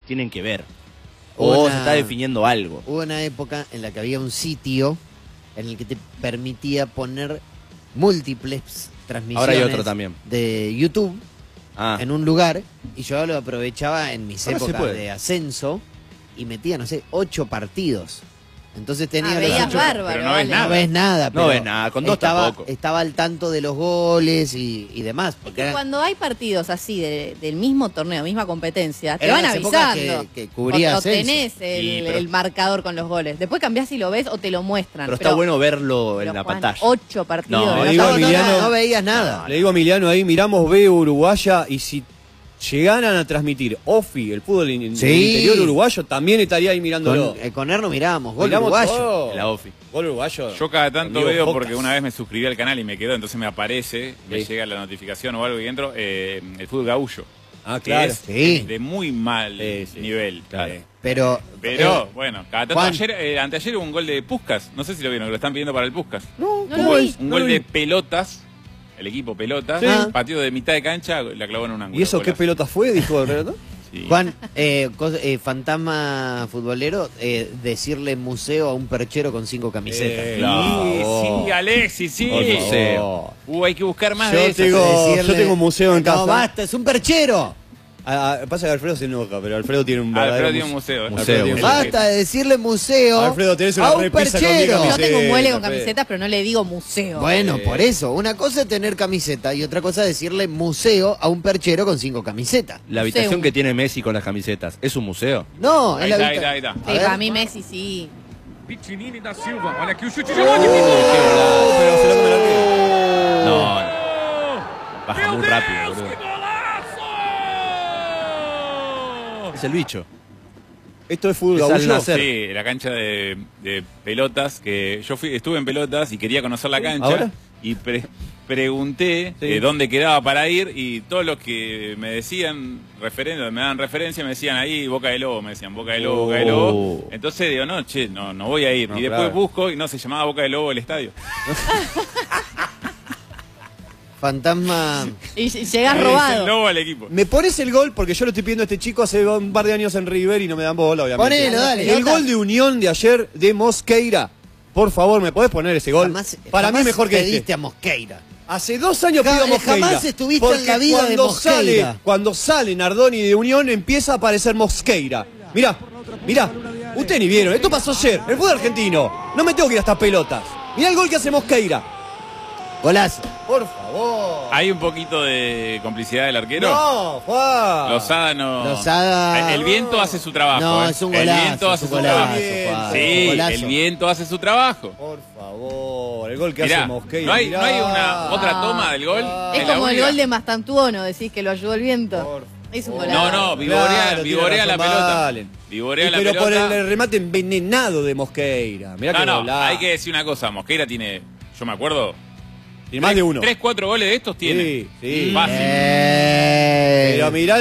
tienen que ver. O se está definiendo algo. Hubo una época en la que había un sitio en el que te permitía poner múltiples transmisiones. Ahora hay otro también. De YouTube en un lugar, y yo lo aprovechaba en mis épocas de ascenso y metía, no sé, 8 partidos. Entonces tenía veías 8, bárbaro, pero no ves nada. No ves nada, pero no ves nada, con 2 tampoco. Estaba al tanto de los goles y demás. Es que cuando hay partidos así del mismo torneo, misma competencia, te Eran van las épocas avisando. que cubría o tenés pero el marcador con los goles. Después cambiás si lo ves o te lo muestran. Pero está bueno verlo en la pantalla. 8 partidos. No, de digo, la Emiliano, no veías nada. Le digo a Emiliano ahí, miramos B Uruguaya, y si llegaran a transmitir OFI, el fútbol en el interior uruguayo, también estaría ahí mirándolo. Con Erno mirábamos, gol Miramos uruguayo. todo. La OFI. Gol uruguayo. Yo cada tanto Amigo veo, Pocas. porque una vez me suscribí al canal y me quedó, entonces me aparece, me llega la notificación o algo y entro, el fútbol gaullo. Ah, Que claro. es Sí. de muy mal nivel. Claro. Pero Bueno, cada tanto. Juan. Anteayer hubo un gol de Puskás, no sé si lo vieron, que lo están pidiendo para el Puskás. No lo vi. Un gol de Pelotas, el equipo Pelotas, partido de mitad de cancha, la clavó en un ángulo. ¿Y eso qué golazo. pelota fue? Dijo el relator. Sí. Juan, fantasma futbolero, decirle museo a un perchero con 5 camisetas. Sí, Alexis, sí. Hay que buscar más de eso. Yo tengo un museo en casa. No, basta, es un perchero. Pasa que Alfredo se enoja, pero Alfredo tiene un verdadero Alfredo tiene un museo. Alfredo tiene un Basta de decirle museo Alfredo, tenés una a un repisa con perchero. mi Yo tengo un mueble con Fede. camisetas, pero no le digo museo. Bueno, por eso. Una cosa es tener camiseta y otra cosa es decirle museo a un perchero con 5 camisetas. La habitación que tiene Messi con las camisetas, ¿es un museo? No, Ahí es la está, ahí está. Sí, para mí Messi sí. Piccinini da Silva, olha aqui o chute de Pero se lo come el arquero. No. Baja muy rápido, boludo. Es el bicho. Esto es fútbol Es al gaullo. nacer. Sí, la cancha de Pelotas, que yo estuve en Pelotas y quería conocer la cancha. ¿Ahora? Y pregunté dónde quedaba para ir, y todos los que me decían, me daban referencia, me decían ahí Boca de Lobo, me decían Boca de Lobo, Boca de Lobo. Entonces digo, no voy a ir. No, y después claro. busco y no, se llamaba Boca de Lobo el estadio. fantasma. Y llegas Es robado. el lobo al equipo. Me pones el gol porque yo lo estoy pidiendo a este chico hace un par de años en River y no me dan bola, obviamente. Ponelo, dale. El gol de Unión de ayer de Mosqueira. Por favor, ¿me podés poner ese gol? Para mí mejor que te este. diste a Mosqueira. Hace 2 años pido a Mosqueira. Jamás estuviste porque en la vida de Mosqueira. Cuando sale Nardoni de Unión empieza a aparecer Mosqueira. Mirá. Ustedes ni vieron. Esto pasó ayer. El fútbol argentino. No me tengo que ir a estas pelotas. Mirá el gol que hace Mosqueira. Golazo. Por favor. ¿Hay un poquito de complicidad del arquero? No, Juan. Lozada no. Lozada. El viento hace su trabajo. No, es un golazo. El viento hace es su un trabajo. golazo, Juan, Sí, un golazo. el viento hace su trabajo. Por favor. El gol que Mirá, hace Mosqueira. ¿no hay mirá. una otra toma del gol? Es ¿En la como el única? gol de Mastantuono, decís que lo ayudó el viento. Por Es un favor. golazo. No, vivorea, vivorea la pelota. Valen. Vivorea la Pero por pelota. el remate envenenado de Mosqueira. Mirá que No, golazo. hay que decir una cosa. Mosqueira tiene, yo me acuerdo, Tiene más de uno. 3, 4 goles de estos tiene. Sí. Fácil. Pero mirá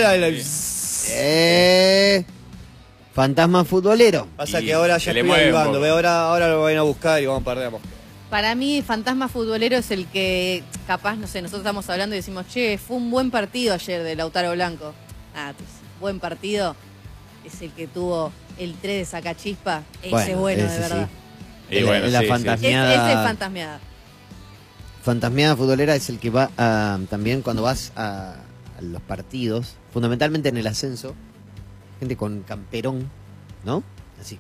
Fantasma futbolero. Pasa Y que ahora se ya le estoy mueve un avivando. poco. Ahora lo van a buscar y vamos a perder a Mosqueira. Para mí, fantasma futbolero es el que, capaz, no sé, nosotros estamos hablando y decimos, che, fue un buen partido ayer de Lautaro Blanco. Pues, buen partido es el que tuvo el 3 de Sacachispa. Ese es bueno, de ese verdad. sí. Y bueno, la sí, fantasmeada. Ese es fantasmeada. Fantasmeada futbolera es el que va también cuando vas a los partidos, fundamentalmente en el ascenso, gente con camperón, ¿no? Así.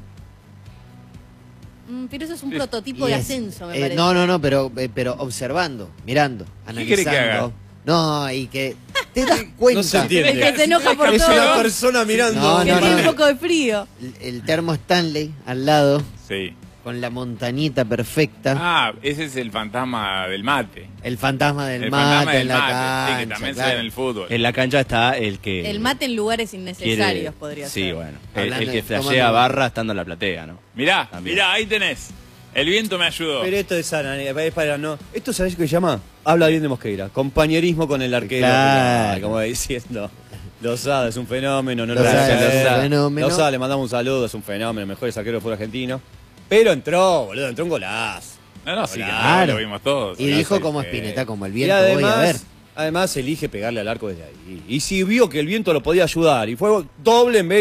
Pero eso es un Sí. prototipo Y de es- ascenso, me parece. No, pero observando, mirando, ¿Qué quiere que haga? analizando. No, y que te das cuenta. No se entiende. El que se enoja por Es todo. una persona mirando. No, Que no, tiene no. un poco de frío. El termo Stanley al lado, Sí. con la montañita perfecta. Ah, ese es el fantasma del mate. El fantasma del El mate fantasma del en la mate, cancha. sí, que también se ve claro. en el fútbol. En la cancha está el que... El mate en lugares innecesarios quiere- podría Sí, ser. bueno. Hablando El que de- flashea tomando- barra estando en la platea, ¿no? Mirá, También. mirá, ahí tenés. El viento me ayudó. Pero esto es sana, es para no. ¿Esto sabés qué se llama? Habla bien de Mosqueira. Compañerismo con el arquero. Claro. Como diciendo. Lozada es un fenómeno, no lo Lozada hace es un Lozada. fenómeno. Lozada, le mandamos un saludo, es un fenómeno, mejores arquero del fútbol argentino. Pero entró, boludo, entró un golazo. No, sí, que Claro. lo vimos todos. Y dijo Golazo, como que- Spinetta, como el Y viento, voy a ver. además elige pegarle al arco desde ahí. Y si vio que el viento lo podía ayudar y fue doble en vez